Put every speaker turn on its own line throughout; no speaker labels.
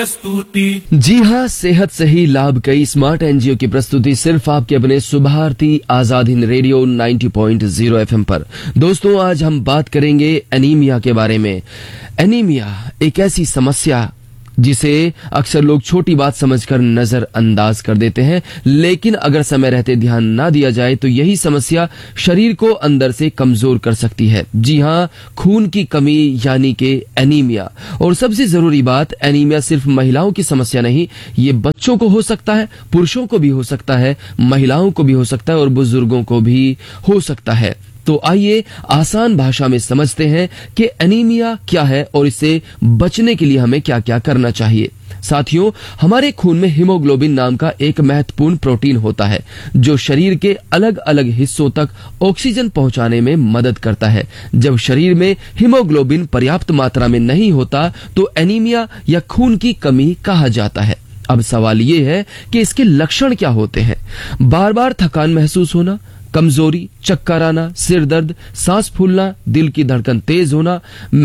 जी हाँ, सेहत सही लाभ कई स्मार्ट एनजीओ की प्रस्तुति सिर्फ आपके अपने सुभारती आजाद हिंद रेडियो 90.0 एफएम पर। दोस्तों, आज हम बात करेंगे एनीमिया के बारे में। एनीमिया एक ऐसी समस्या जिसे अक्सर लोग छोटी बात समझकर नजरअंदाज कर देते हैं, लेकिन अगर समय रहते ध्यान ना दिया जाए तो यही समस्या शरीर को अंदर से कमजोर कर सकती है। जी हाँ, खून की कमी यानी कि एनीमिया। और सबसे जरूरी बात, एनीमिया सिर्फ महिलाओं की समस्या नहीं, ये बच्चों को हो सकता है, पुरुषों को भी हो सकता है, महिलाओं को भी हो सकता है और बुजुर्गों को भी हो सकता है। तो आइए आसान भाषा में समझते हैं कि एनीमिया क्या है और इससे बचने के लिए हमें क्या क्या करना चाहिए। साथियों, हमारे खून में हीमोग्लोबिन नाम का एक महत्वपूर्ण प्रोटीन होता है जो शरीर के अलग अलग हिस्सों तक ऑक्सीजन पहुंचाने में मदद करता है। जब शरीर में हीमोग्लोबिन पर्याप्त मात्रा में नहीं होता तो एनीमिया या खून की कमी कहा जाता है। अब सवाल ये है कि इसके लक्षण क्या होते हैं। बार बार थकान महसूस होना, कमजोरी, चक्कर आना, सिर दर्द, सांस फूलना, दिल की धड़कन तेज होना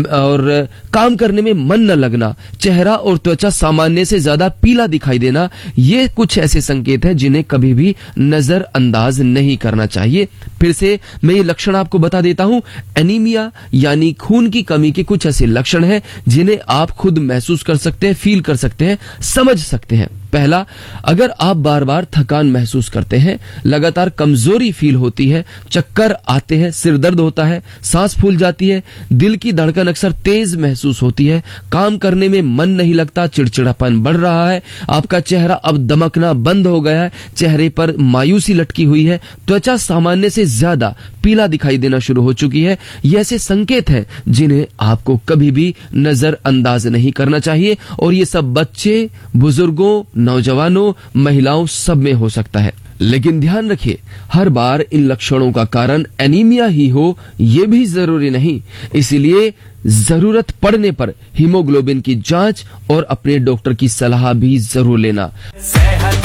और काम करने में मन न लगना, चेहरा और त्वचा सामान्य से ज्यादा पीला दिखाई देना, ये कुछ ऐसे संकेत हैं जिन्हें कभी भी नजरअंदाज नहीं करना चाहिए। फिर से मैं ये लक्षण आपको बता देता हूं। एनीमिया यानी खून की कमी के कुछ ऐसे लक्षण हैं जिन्हें आप खुद महसूस कर सकते हैं, फील कर सकते हैं, समझ सकते हैं। पहला, अगर आप बार बार थकान महसूस करते हैं, लगातार कमजोरी फील होती है, चक्कर आते हैं, सिर दर्द होता है, सांस फूल जाती है, दिल की धड़कन अक्सर तेज महसूस होती है, काम करने में मन नहीं लगता, चिड़चिड़ापन बढ़ रहा है, आपका चेहरा अब दमकना बंद हो गया है, चेहरे पर मायूसी लटकी हुई है, त्वचा सामान्य से ज्यादा पीला दिखाई देना शुरू हो चुकी है, ये ऐसे संकेत हैं जिन्हें आपको कभी भी नजरअंदाज नहीं करना चाहिए। और ये सब बच्चे, बुजुर्गों, नौजवानों, महिलाओं सब में हो सकता है। लेकिन ध्यान रखिए, हर बार इन लक्षणों का कारण एनीमिया ही हो ये भी जरूरी नहीं। इसीलिए जरूरत पड़ने पर हीमोग्लोबिन की जांच और अपने डॉक्टर की सलाह भी जरूर लेना।